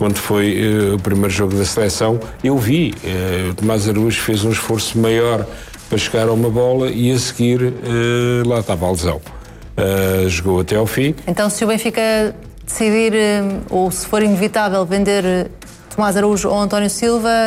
quando foi o primeiro jogo da seleção, eu vi, o Tomás Araújo fez um esforço maior para chegar a uma bola e a seguir lá estava a lesão. Jogou até ao fim. Então, se o Benfica decidir, ou se for inevitável, vender Tomás Araújo ou António Silva,